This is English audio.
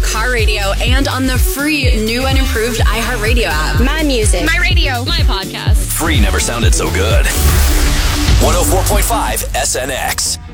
car radio and on the free new and improved iHeartRadio app. My music. My radio. My podcast. Free never sounded so good. 104.5 SNX.